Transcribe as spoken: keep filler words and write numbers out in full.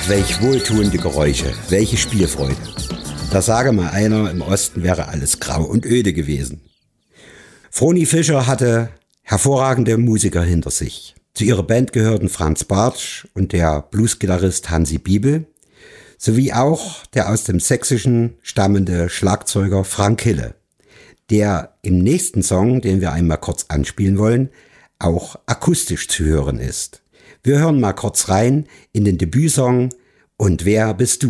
welch wohltuende Geräusche, welche Spielfreude. Da sage mal einer, im Osten wäre alles grau und öde gewesen. Vroni Fischer hatte hervorragende Musiker hinter sich. Zu ihrer Band gehörten Franz Bartsch und der Bluesgitarrist Hansi Biebel, sowie auch der aus dem Sächsischen stammende Schlagzeuger Frank Hille, der im nächsten Song, den wir einmal kurz anspielen wollen, auch akustisch zu hören ist. Wir hören mal kurz rein in den Debütsong Und wer bist du?